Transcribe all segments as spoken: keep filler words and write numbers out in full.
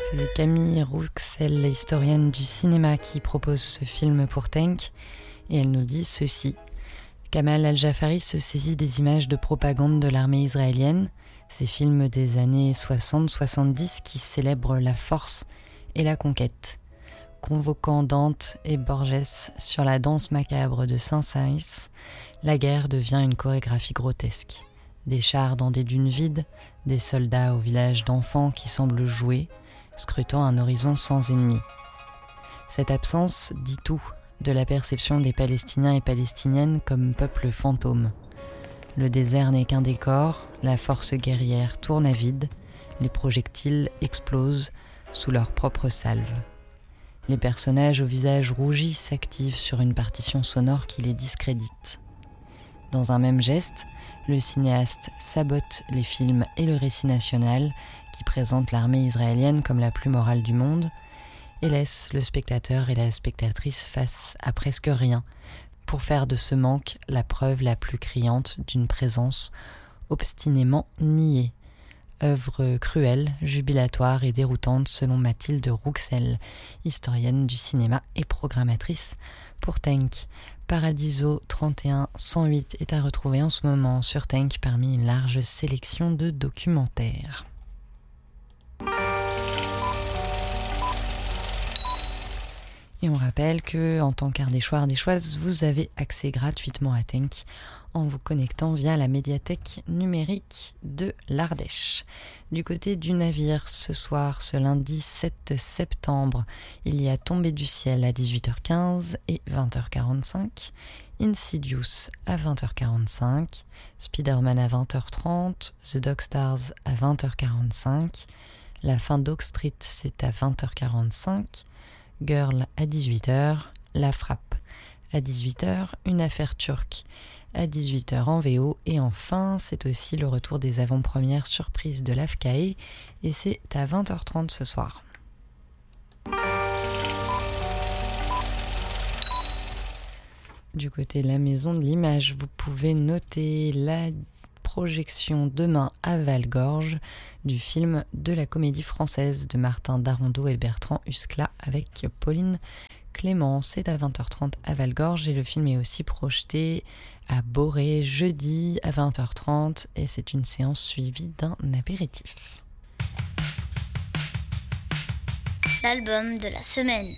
C'est Camille Rouxel, historienne du cinéma, qui propose ce film pour Tenk, et elle nous dit ceci. Kamal Al-Jafari se saisit des images de propagande de l'armée israélienne, ces films des années soixante soixante-dix qui célèbrent la force et la conquête. Convoquant Dante et Borges sur la danse macabre de Saint-Saëns, la guerre devient une chorégraphie grotesque. Des chars dans des dunes vides, des soldats au village d'enfants qui semblent jouer, scrutant un horizon sans ennemis. Cette absence dit tout de la perception des Palestiniens et Palestiniennes comme peuple fantôme. Le désert n'est qu'un décor, la force guerrière tourne à vide, les projectiles explosent sous leur propre salve. Les personnages au visage rougi s'activent sur une partition sonore qui les discrédite. Dans un même geste, le cinéaste sabote les films et le récit national qui présentent l'armée israélienne comme la plus morale du monde et laisse le spectateur et la spectatrice face à presque rien pour faire de ce manque la preuve la plus criante d'une présence obstinément niée. Œuvre cruelle, jubilatoire et déroutante selon Mathilde Rouxel, historienne du cinéma et programmatrice pour Tenk. Paradiso trente et un cent huit est à retrouver en ce moment sur Tenk parmi une large sélection de documentaires. Et on rappelle que, en tant qu'Ardéchois, Ardéchoise, vous avez accès gratuitement à Tenk en vous connectant via la médiathèque numérique de l'Ardèche. Du côté du navire, ce soir, ce lundi sept septembre, il y a Tombé du ciel à dix-huit heures quinze et vingt heures quarante-cinq, Insidious à vingt heures quarante-cinq, Spider-Man à vingt heures trente, The Dog Stars à vingt heures quarante-cinq, La fin d'Oak Street, c'est à vingt heures quarante-cinq, Girl à dix-huit heures, La Frappe à dix-huit heures, Une affaire turque à dix-huit heures en V O, et enfin c'est aussi le retour des avant-premières surprises de l'A F K E et c'est à vingt heures trente ce soir. Du côté de la Maison de l'Image, vous pouvez noter la projection demain à Val-Gorge du film de la Comédie Française de Martin Darondeau et Bertrand Huskla avec Pauline Clément. C'est à vingt heures trente à Val-Gorge et le film est aussi projeté à Boré jeudi à vingt heures trente et c'est une séance suivie d'un apéritif. L'album de la semaine.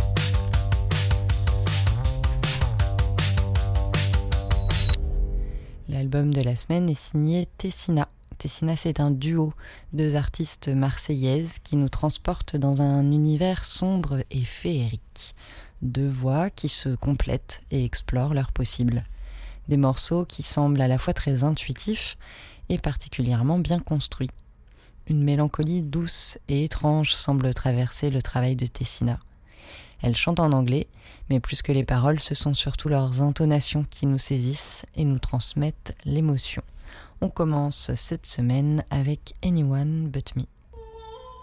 L'album de la semaine est signé Tessina. Tessina, c'est un duo, deux artistes marseillaises qui nous transportent dans un univers sombre et féerique. Deux voix qui se complètent et explorent leurs possibles. Des morceaux qui semblent à la fois très intuitifs et particulièrement bien construits. Une mélancolie douce et étrange semble traverser le travail de Tessina. Elle chante en anglais, mais plus que les paroles, ce sont surtout leurs intonations qui nous saisissent et nous transmettent l'émotion. On commence cette semaine avec Anyone But Me.